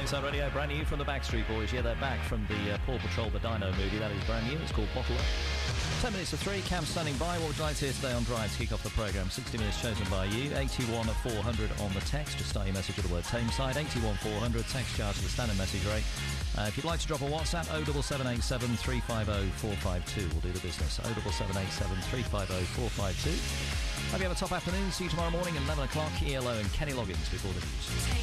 Tameside Radio, brand new from the Backstreet Boys. Yeah, they're back from the Paw Patrol the Dino movie. That is brand new. It's called Bottle Up. 10 minutes to 3. Cam standing by. What would you like to hear today on Drive to kick off the programme? 60 minutes chosen by you. 81 400 on the text. Just start your message with the word Tameside. 81 400. Text charge to the standard message rate. If you'd like to drop a WhatsApp, 07787 350 452 will do the business. 07787 350 452. Hope you have a top afternoon. See you tomorrow morning at 11 o'clock. ELO and Kenny Loggins before the news.